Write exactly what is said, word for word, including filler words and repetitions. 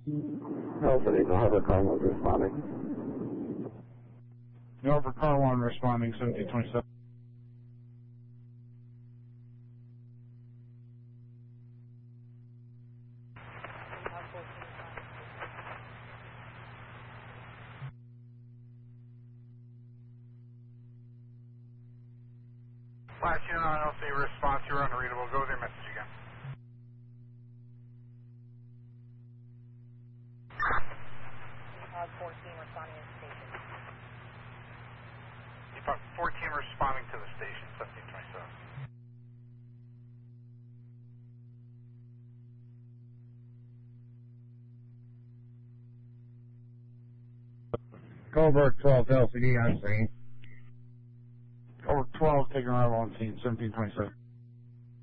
Nobody, Norfolk car one responding. Norfolk car one responding, seventeen twenty-seven. Flash unit on L C response, you're unreadable. Go with your message again. Depot fourteen responding to the station. Depot fourteen responding to the station, seventeen twenty-seven. Goldberg twelve L C D on scene. Over twelve taking arrival on scene, seventeen twenty-seven.